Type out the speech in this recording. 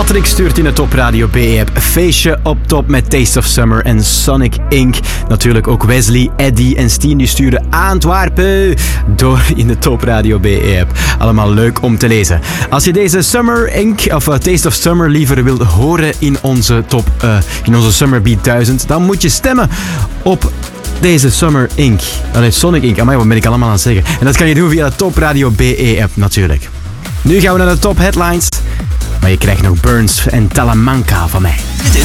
Patrick stuurt in de Top Radio BE-app feestje op top met Taste of Summer en Sonic Inc. Natuurlijk ook Wesley, Eddie en Steen die sturen Antwerpen door in de Top Radio BE-app. Allemaal leuk om te lezen. Als je deze Summer Inc. of Taste of Summer liever wilt horen in onze Summer Beat 1000, dan moet je stemmen op deze Summer Inc. Sonic Inc. Amai, wat ben ik allemaal aan het zeggen? En dat kan je doen via de Top Radio BE-app natuurlijk. Nu gaan we naar de top headlines. Maar je krijgt nog Burns en Talamanca van mij. Dit is